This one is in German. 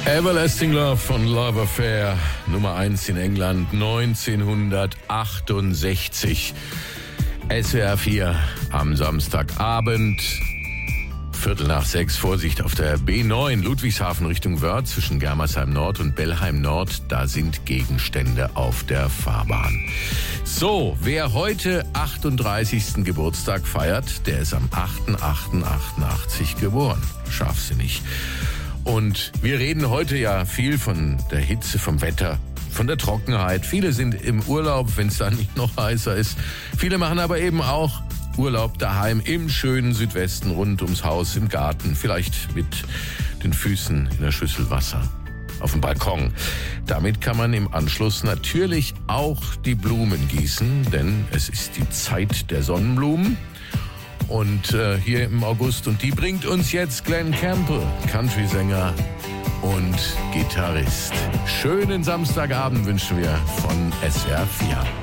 Everlasting Love von Love Affair, Nummer 1 in England, 1968. SWR 4 am Samstagabend, 5:45, Vorsicht auf der B9, Ludwigshafen Richtung Wörth, zwischen Germersheim Nord und Bellheim Nord, da sind Gegenstände auf der Fahrbahn. So, wer heute 38. Geburtstag feiert, der ist am 8.8.88 geboren. Scharfsinnig. Und wir reden heute ja viel von der Hitze, vom Wetter, von der Trockenheit. Viele sind im Urlaub, wenn es dann nicht noch heißer ist. Viele machen aber eben auch Urlaub daheim im schönen Südwesten, rund ums Haus, im Garten, vielleicht mit den Füßen in der Schüssel Wasser auf dem Balkon. Damit kann man im Anschluss natürlich auch die Blumen gießen, denn es ist die Zeit der Sonnenblumen. Und hier im August. Und die bringt uns jetzt Glenn Campbell, Country-Sänger und Gitarrist. Schönen Samstagabend wünschen wir von SWR 4.